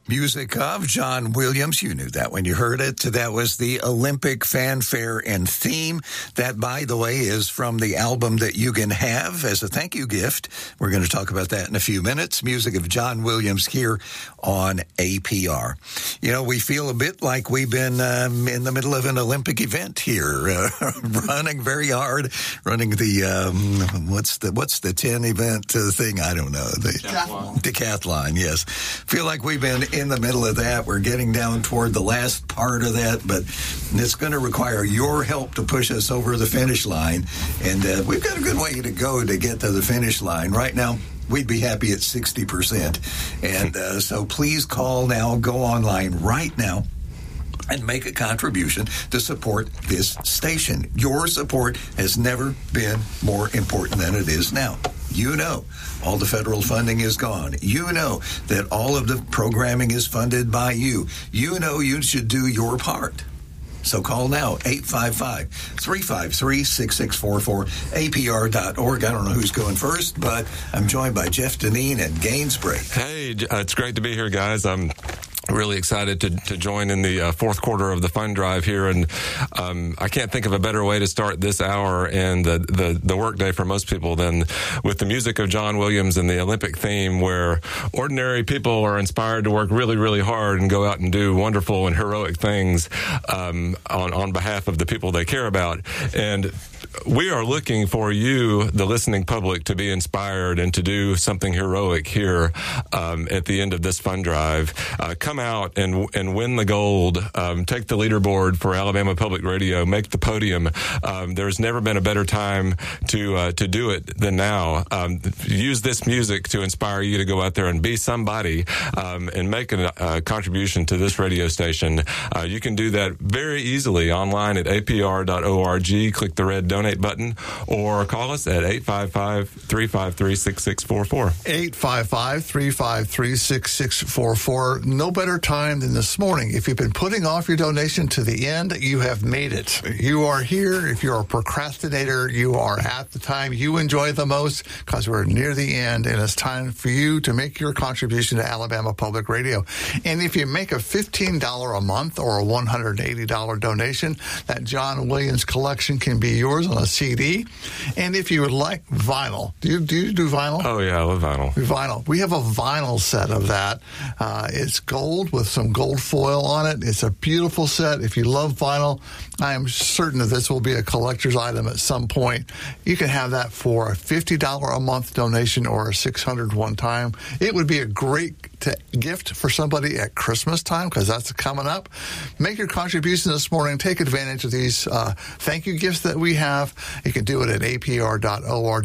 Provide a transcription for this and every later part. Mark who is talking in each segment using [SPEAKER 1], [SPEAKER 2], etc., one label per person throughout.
[SPEAKER 1] Music of John Williams. You knew that when you heard it. That was the Olympic fanfare and theme. That, by the way, is from the album that you can have as a thank you gift. We're going to talk about that in a few minutes. Music of John Williams here on APR. You know, we feel a bit like we've been in the middle of an Olympic event here, running very hard, running the, what's the 10 event thing? I don't know. The decathlon, yes. Feel like we've been in the middle of that. We're getting down toward the last part of that, but it's going to require your help to push us over the finish line. And we've got a good way to go to get to the finish line. Right now, we'd be happy at 60%. And so please call now, go online right now, and make a contribution to support this station. Your support has never been more important than it is now. You know, all the federal funding is gone. You know that all of the programming is funded by you. You know you should do your part. So call now, 855-353-6644, apr.org. I don't know who's going first, but I'm joined by Jeff Deneen and Gainsbury.
[SPEAKER 2] Hey, it's great to be here, guys. I'm really excited to join in the fourth quarter of the fund drive here, and I can't think of a better way to start this hour and the workday for most people than with the music of John Williams and the Olympic theme, where ordinary people are inspired to work really, really hard and go out and do wonderful and heroic things on behalf of the people they care about. And we are looking for you, the listening public, to be inspired and to do something heroic here at the end of this fund drive. Come out and win the gold. Take the leaderboard for Alabama Public Radio. Make the podium. There's never been a better time to do it than now. Use this music to inspire you to go out there and be somebody and make a contribution to this radio station. You can do that very easily online at apr.org. Click the red donate button or call us at 855-353-6644.
[SPEAKER 3] 855-353-6644. No better time than this morning. If you've been putting off your donation to the end, you have made it. You are here. If you're a procrastinator, you are at the time you enjoy the most, because we're near the end and it's time for you to make your contribution to Alabama Public Radio. And if you make a $15 a month or a $180 donation, that John Williams collection can be yours on a CD. And if you would like vinyl, do you do vinyl?
[SPEAKER 2] Oh, yeah, I love vinyl.
[SPEAKER 3] Vinyl. We have a vinyl set of that. It's gold with some gold foil on it. It's a beautiful set. If you love vinyl, I am certain that this will be a collector's item at some point. You can have that for a $50 a month donation or a $600 one time. It would be a great gift for somebody at Christmas time, because that's coming up. Make your contribution this morning. Take advantage of these thank you gifts that we have. You can do it at apr.org or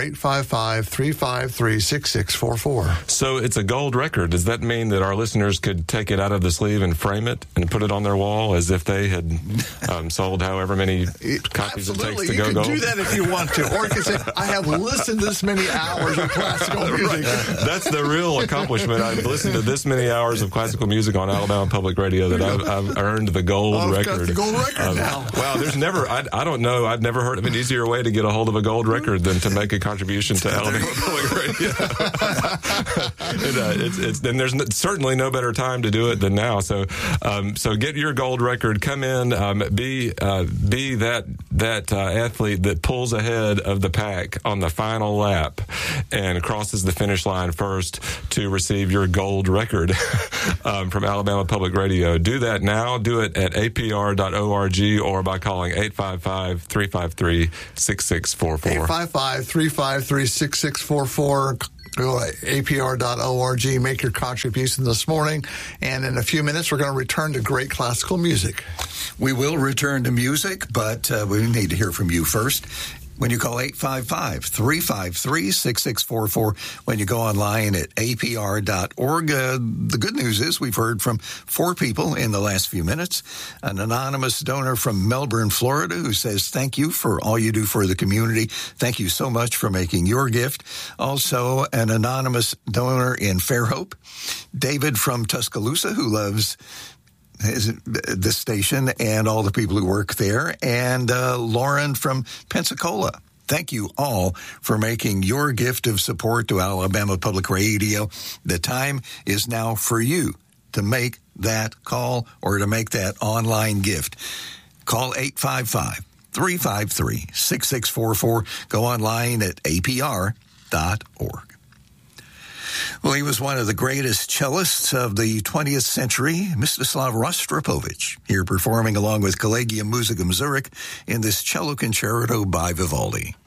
[SPEAKER 3] 855-353-6644.
[SPEAKER 2] So it's a gold record. Does that mean that our listeners could take it out of the sleeve and frame it and put it on their wall as if they had sold however many copies
[SPEAKER 3] Absolutely.
[SPEAKER 2] It takes to go gold?
[SPEAKER 3] You can do that if you want to. Or you can say, I have listened to this many hours of classical music.
[SPEAKER 2] That's the real accomplishment. I've listened to this many hours of classical music on Alabama Public Radio that I've earned the gold record.
[SPEAKER 3] Got the gold record now.
[SPEAKER 2] Wow, there's never, I don't know, I've never heard of an easier way to get a hold of a gold record than to make a contribution to Alabama Public Radio. And there's certainly no better time to do it than now. So get your gold record, come in, be that athlete that pulls ahead of the pack on the final lap and crosses the finish line first to receive your gold record from Alabama Public Radio. Do that now. Do it at apr.org or by calling 855-353-6644.
[SPEAKER 3] 855-353-6644. Go to apr.org, make your contribution this morning, and in a few minutes we're going to return to great classical music.
[SPEAKER 1] We will return to music, but we need to hear from you first. When you call 855-353-6644, when you go online at apr.org. The good news is we've heard from 4 people in the last few minutes. An anonymous donor from Melbourne, Florida, who says, thank you for all you do for the community. Thank you so much for making your gift. Also, an anonymous donor in Fairhope. David from Tuscaloosa, who loves this station and all the people who work there, and Lauren from Pensacola. Thank you all for making your gift of support to Alabama Public Radio. The time is now for you to make that call or to make that online gift. Call 855-353-6644. Go online at apr.org. Well, he was one of the greatest cellists of the 20th century, Mstislav Rostropovich, here performing along with Collegium Musicum Zurich in this cello concerto by Vivaldi.